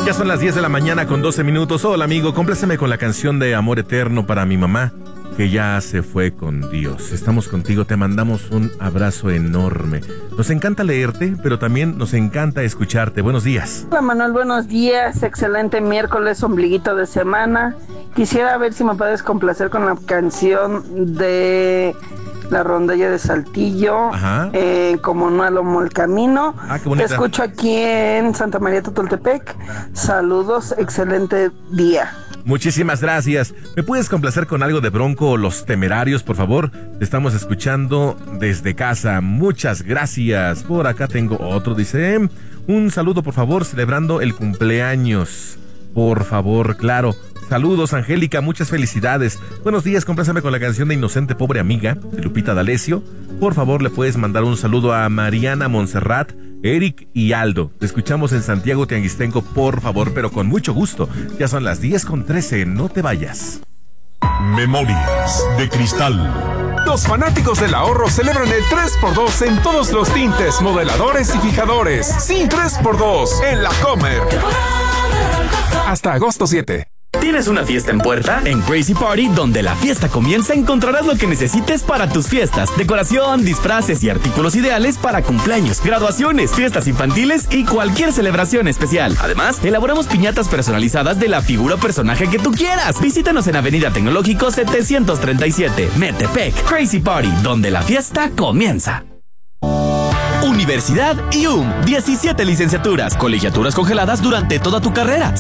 Ya son las 10 de la mañana con 12 minutos. Hola amigo, compláceme con la canción de Amor Eterno para mi mamá, que ya se fue con Dios. Estamos contigo, te mandamos un abrazo enorme. Nos encanta leerte, pero también nos encanta escucharte. Buenos días. Hola Manuel, buenos días. Excelente miércoles, ombliguito de semana. Quisiera ver si me puedes complacer con la canción de La Rondalla de Saltillo, Como no alomo el camino. Qué bonita. Te escucho aquí en Santa María Totoltepec. Saludos, excelente día. Muchísimas gracias. ¿Me puedes complacer con algo de Bronco o Los Temerarios, por favor? Te estamos escuchando desde casa. Muchas gracias. Por acá tengo otro, dice: un saludo, por favor, celebrando el cumpleaños. Por favor, claro. Saludos, Angélica, muchas felicidades. Buenos días, compláceme con la canción de Inocente Pobre Amiga, de Lupita D'Alessio. Por favor, le puedes mandar un saludo a Mariana Montserrat, Eric y Aldo. Te escuchamos en Santiago Tianguistenco, por favor, pero con mucho gusto. Ya son las 10:13, no te vayas. Memorias de Cristal. Los fanáticos del ahorro celebran el 3x2 en todos los tintes, modeladores y fijadores. Sí, 3x2 en La Comer. Hasta agosto 7. ¿Tienes una fiesta en puerta? En Crazy Party, donde la fiesta comienza, encontrarás lo que necesites para tus fiestas. Decoración, disfraces y artículos ideales para cumpleaños, graduaciones, fiestas infantiles y cualquier celebración especial. Además, elaboramos piñatas personalizadas de la figura o personaje que tú quieras. Visítanos en Avenida Tecnológico 737, Metepec. Crazy Party, donde la fiesta comienza. Universidad IUM, 17 licenciaturas, colegiaturas congeladas durante toda tu carrera.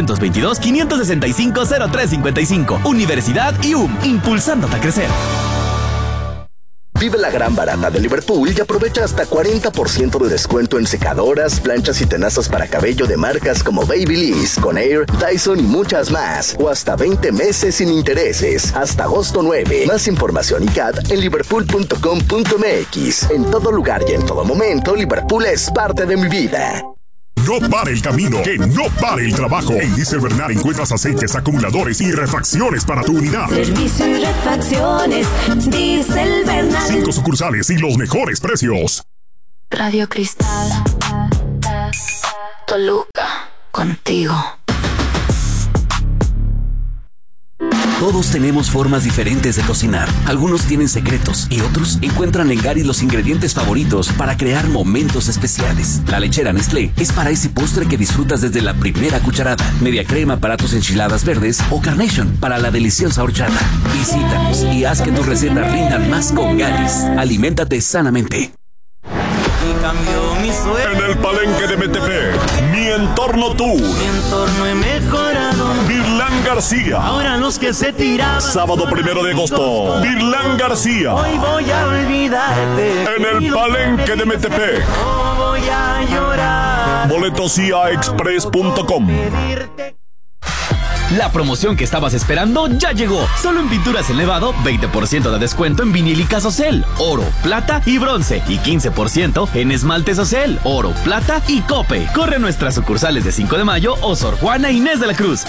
722-565-0355. Universidad IUM, impulsándote a crecer. Vive la gran barata de Liverpool y aprovecha hasta 40% de descuento en secadoras, planchas y tenazas para cabello de marcas como Babyliss, Conair, Dyson y muchas más. O hasta 20 meses sin intereses. Hasta agosto 9. Más información y CAT en liverpool.com.mx. En todo lugar y en todo momento, Liverpool es parte de mi vida. No pare el camino, que no pare el trabajo. En Diesel Bernal encuentras aceites, acumuladores y refacciones para tu unidad. Servicio y refacciones, Diesel Bernal. 5 sucursales y los mejores precios. Radio Cristal, Toluca, contigo. Todos tenemos formas diferentes de cocinar. Algunos tienen secretos y otros encuentran en Gary los ingredientes favoritos para crear momentos especiales. La lechera Nestlé es para ese postre que disfrutas desde la primera cucharada. Media crema para tus enchiladas verdes o Carnation para la deliciosa horchata. Visítanos y haz que tus recetas rindan más con Gary's. Aliméntate sanamente. En el Palenque de Metepec, Mi Entorno Tour. Mi entorno he mejorado. Virlán García. Ahora los que se tiraban. Sábado 1 de agosto. Virlán García. Hoy voy a olvidarte. En el Palenque de Metepec. No voy a llorar. Boletos IAExpress.com. La promoción que estabas esperando ya llegó. Solo en Pinturas El Nevado, 20% de descuento en vinil y Casocel, oro, plata y bronce. Y 15% en esmaltes Ocel, oro, plata y cope. Corre a nuestras sucursales de 5 de Mayo o Sor Juana Inés de la Cruz.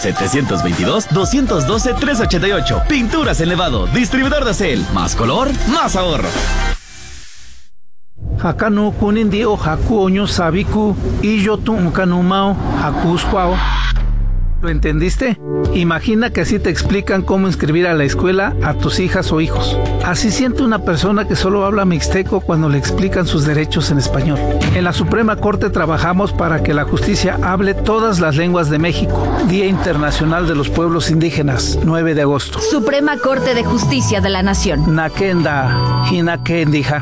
722-212-388. Pinturas El Nevado, distribuidor de Ocel. Más color, más ahorro. Hakano kunindio haku oño sabiku y yo tu kanumao hakusquao. ¿Lo entendiste? Imagina que así te explican cómo inscribir a la escuela a tus hijas o hijos. Así siente una persona que solo habla mixteco cuando le explican sus derechos en español. En la Suprema Corte trabajamos para que la justicia hable todas las lenguas de México. Día Internacional de los Pueblos Indígenas, 9 de agosto. Suprema Corte de Justicia de la Nación. Nakenda, hinakendija.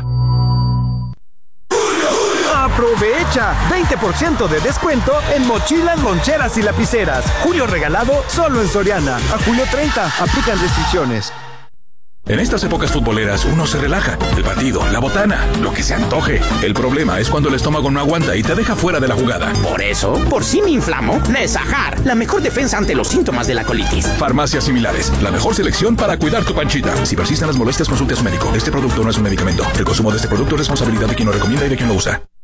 Aprovecha 20% de descuento en mochilas, loncheras y lapiceras. Julio regalado solo en Soriana. A julio 30, aplican restricciones. En estas épocas futboleras uno se relaja. El partido, la botana, lo que se antoje. El problema es cuando el estómago no aguanta y te deja fuera de la jugada. Por eso, por si me inflamo, Nesajar, la mejor defensa ante los síntomas de la colitis. Farmacias Similares, la mejor selección para cuidar tu panchita. Si persisten las molestias, consulte a su médico. Este producto no es un medicamento. El consumo de este producto es responsabilidad de quien lo recomienda y de quien lo usa.